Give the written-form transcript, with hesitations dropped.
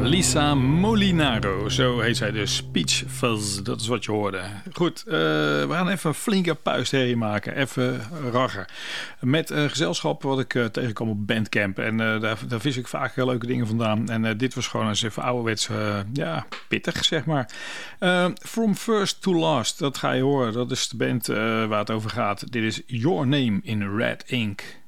Lisa Molinaro, zo heet zij dus. Peach Fuzz, dat is wat je hoorde. Goed, we gaan even een flinke puistherrie maken. Even raggen. Met gezelschap wat ik tegenkom op Bandcamp. En daar vis ik vaak heel leuke dingen vandaan. En dit was gewoon eens even ouderwets, pittig, zeg maar. From First to Last, dat ga je horen. Dat is de band waar het over gaat. Dit is Your Name in Red Ink.